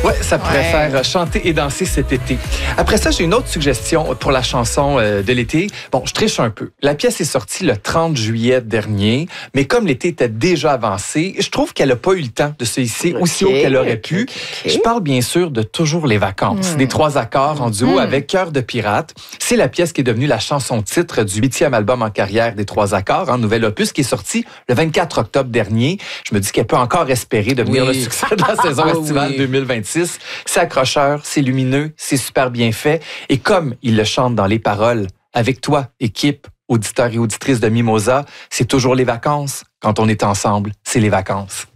Ouais, ça pourrait faire chanter et danser cet été. Après ça, j'ai une autre suggestion pour la chanson de l'été. Bon, je triche un peu. La pièce est sortie le 30 juillet dernier, mais comme l'été était déjà avancé, je trouve qu'elle n'a pas eu le temps de se hisser aussi haut qu'elle aurait pu. Je parle bien sûr de Toujours les vacances, des 3 accords en duo avec Cœur de pirate. C'est la pièce qui est devenue la chanson-titre du 8e album en carrière des 3 accords, un nouvel opus qui est sorti le 24 octobre dernier. Je me dis qu'elle peut encore espérer devenir le succès de la saison estivale 2026. C'est accrocheur, c'est lumineux, c'est super bien fait. Et comme il le chante dans les paroles, avec toi, équipe, auditeurs et auditrices de Mimosa, c'est toujours les vacances. Quand on est ensemble, c'est les vacances.